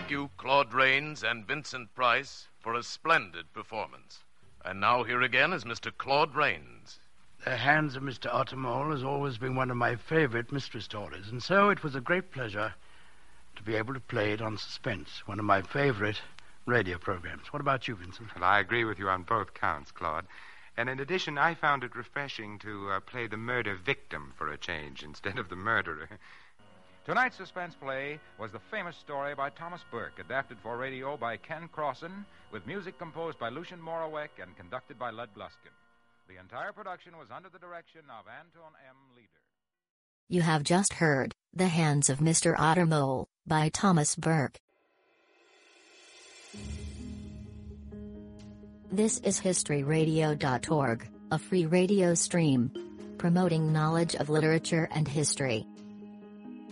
thank you, Claude Rains and Vincent Price, for a splendid performance. And now here again is Mr. Claude Rains. The Hands of Mr. Ottermole has always been one of my favorite mystery stories, and so it was a great pleasure to be able to play it on Suspense, one of my favorite radio programs. What about you, Vincent? Well, I agree with you on both counts, Claude. And in addition, I found it refreshing to play the murder victim for a change instead of the murderer. Tonight's suspense play was the famous story by Thomas Burke, adapted for radio by Ken Crossan, with music composed by Lucien Moraweck and conducted by Lud Gluskin. The entire production was under the direction of Anton M. Leader. You have just heard The Hands of Mr. Ottermole by Thomas Burke. This is historyradio.org, a free radio stream promoting knowledge of literature and history.